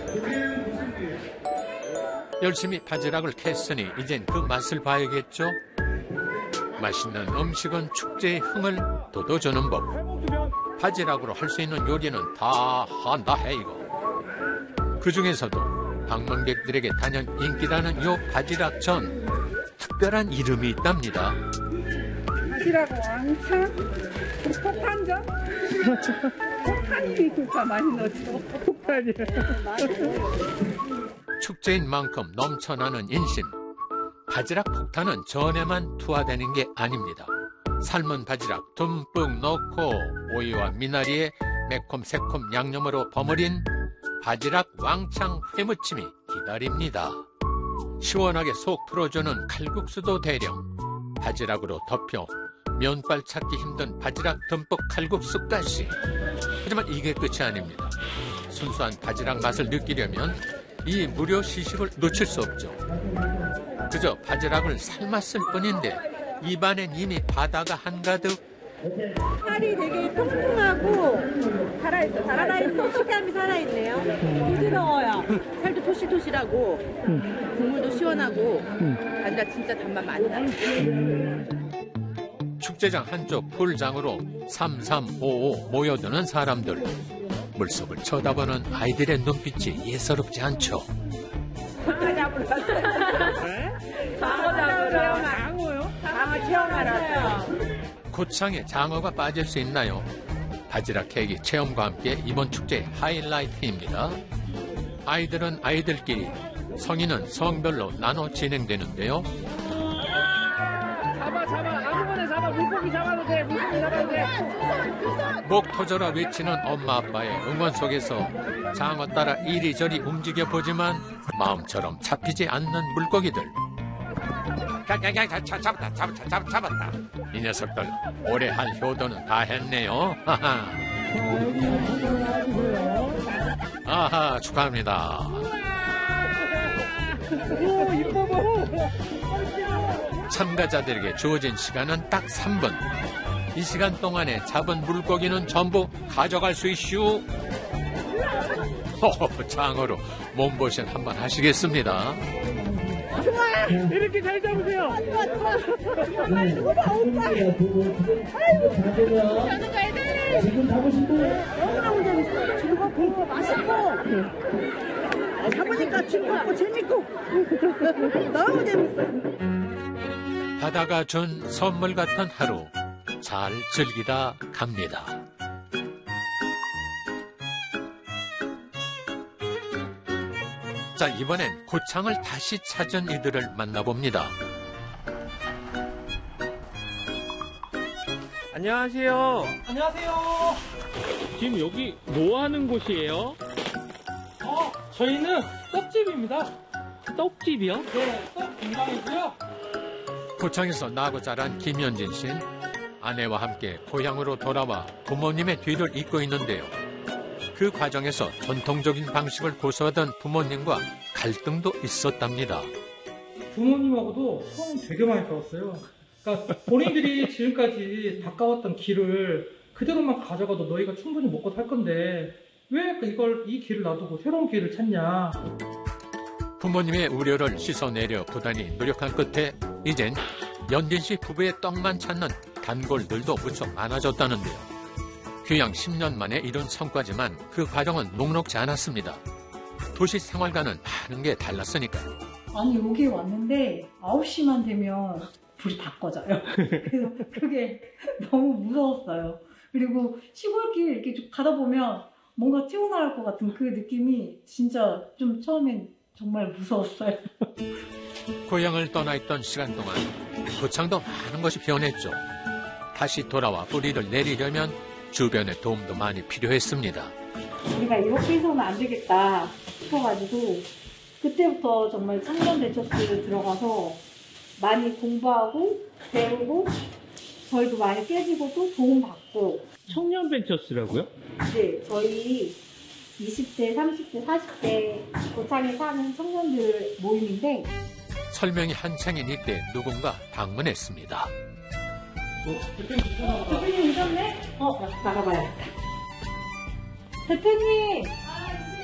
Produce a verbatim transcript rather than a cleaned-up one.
열심히 바지락을 캤으니 이젠 그 맛을 봐야겠죠. 맛있는 음식은 축제의 흥을 돋워주는 법. 바지락으로 할 수 있는 요리는 다 한다 해 이거. 그중에서도 방문객들에게 단연 인기라는 요 바지락전. 특별한 이름이 있답니다. 바지락 왕창? 폭탄전? 폭탄이 진짜 많이 넣죠. 폭탄이. 축제인 만큼 넘쳐나는 인심. 바지락 폭탄은 전에만 투하되는 게 아닙니다. 삶은 바지락 듬뿍 넣고 오이와 미나리에 매콤 새콤 양념으로 버무린 바지락 왕창 회무침이 기다립니다. 시원하게 속 풀어주는 칼국수도 대령. 바지락으로 덮여 면발 찾기 힘든 바지락 듬뿍 칼국수까지. 하지만 이게 끝이 아닙니다. 순수한 바지락 맛을 느끼려면 이 무료 시식을 놓칠 수 없죠. 그저 바지락을 삶았을 뿐인데 입안엔 이미 바다가 한가득. 살이 되게 통통하고 살아있어. 살아있고 식감이 살아있네요. 부드러워요. 살도 토실토실하고 국물도 시원하고 바지락 진짜 단맛 많이 나요. 축제장 한쪽 풀장으로 삼삼오오 모여드는 사람들. 물속을 쳐다보는 아이들의 눈빛이 예사롭지 않죠. 장어 잡으러 왔어요. 장어 잡으러. 장어요? 장어 체험하러 왔어요. 고창에 장어가 빠질 수 있나요? 바지락 캐기 체험과 함께 이번 축제의 하이라이트입니다. 아이들은 아이들끼리, 성인은 성별로 나눠 진행되는데요. 잡아 잡아 아무거나 잡아. 물고기 잡아도 돼. 물고기 잡아도 돼. 목 터져라 외치는 엄마 아빠의 응원 속에서 장어 따라 이리저리 움직여 보지만 마음처럼 잡히지 않는 물고기들. 야야야 잡았다 잡았다 잡았다 잡았다. 이 녀석들 오래 할 효도는 다 했네요. 하하. 아하 축하합니다. 참가자들에게 주어진 시간은 딱 삼 분. 이 시간 동안에 잡은 물고기는 전부 가져갈 수 있슈. 허허, 장어로 몸보신 한번 하시겠습니다. 좋아! 이렇게 잘 잡으세요! 좋아, 좋아! 정말 오빠, 오빠! 아이고, 저는 가야 돼! 지금 잡으신 분? 너무너무 재밌어요. 즐겁고, 맛있고, 잡으니까 즐겁고, 재밌고, 너무 재밌어요. 바다가 준 선물 같은 하루. 잘 즐기다 갑니다. 자, 이번엔 고창을 다시 찾은 이들을 만나봅니다. 안녕하세요. 안녕하세요. 지금 여기 뭐 하는 곳이에요? 어, 저희는 떡집입니다. 떡집이요? 네, 떡 공방이고요. 고창에서 나고 자란 김현진 씨는 아내와 함께 고향으로 돌아와 부모님의 뒤를 잇고 있는데요. 그 과정에서 전통적인 방식을 고수하던 부모님과 갈등도 있었답니다. 부모님하고도 처음 되게 많이 싸웠어요. 그러니까 본인들이 지금까지 닦아왔던 길을 그대로만 가져가도 너희가 충분히 먹고 살 건데 왜 이걸 이 길을 놔두고 새로운 길을 찾냐. 부모님의 우려를 씻어내려 부단히 노력한 끝에 이젠 연진 씨 부부의 떡만 찾는 단골들도 무척 많아졌다는데요. 귀양 십 년 만에 이룬 성과지만 그 과정은 녹록지 않았습니다. 도시 생활과는 많은 게 달랐으니까요. 아니 여기 왔는데 아홉 시만 되면 불이 다 꺼져요. 그래서 그게 너무 무서웠어요. 그리고 시골길 이렇게 좀 가다 보면 뭔가 튀어나올 것 같은 그 느낌이 진짜 좀 처음엔 정말 무서웠어요. 고향을 떠나 있던 시간 동안 고창도 많은 것이 변했죠. 다시 돌아와 뿌리를 내리려면 주변의 도움도 많이 필요했습니다. 우리가 이렇게 해서는 안 되겠다 싶어가지고 그때부터 정말 청년 벤처스 들어가서 많이 공부하고 배우고 저희도 많이 깨지고 또 도움받고. 청년 벤처스라고요? 네, 저희 이십 대, 삼십 대, 사십 대 고창에 사는 청년들 모임인데 설명이 한창인 이때 누군가 방문했습니다. 대표님 오셨네? 어, 나가봐야겠다. 대표님!